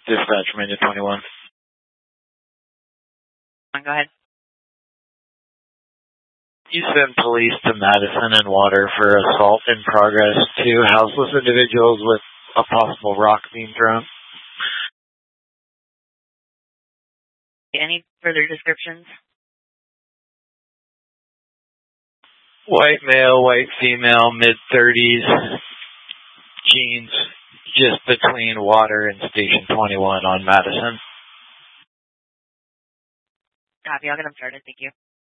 Dispatch, Mania 21. Go ahead. You send police to Madison and Water for assault in progress to houseless individuals with a possible rock being thrown. Any further descriptions? White male, white female, mid-30s, jeans, just between Water and Station 21 on Madison. Copy, I'll get them started. Thank you.